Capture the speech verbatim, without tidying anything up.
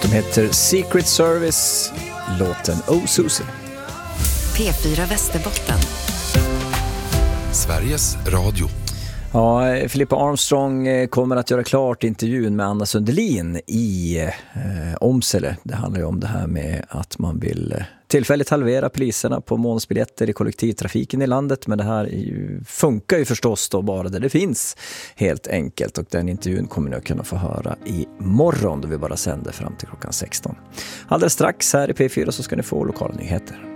som heter Secret Service, låten Oh Susie. P fyra Västerbotten. Sveriges Radio. Ja, Filippa Armstrong kommer att göra klart intervjun med Anna Sundelin i eh, Åmsele. Det handlar ju om det här med att man vill eh, tillfälligt halvera priserna på månadsbiljetter i kollektivtrafiken i landet. Men det här är ju, funkar ju förstås då bara där det finns, helt enkelt. Och den intervjun kommer ni att kunna få höra i morgon då vi bara sänder fram till klockan sexton. Alldeles strax här i P fyra så ska ni få lokala nyheter.